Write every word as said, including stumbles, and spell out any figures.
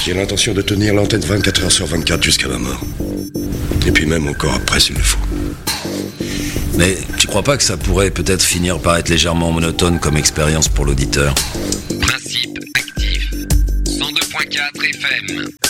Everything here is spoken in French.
qui a l'intention de tenir l'antenne vingt-quatre heures sur vingt-quatre jusqu'à ma mort. Et puis même encore après s'il le faut. Mais tu crois pas que ça pourrait peut-être finir par être légèrement monotone comme expérience pour l'auditeur ? Principe actif. cent deux point quatre F M.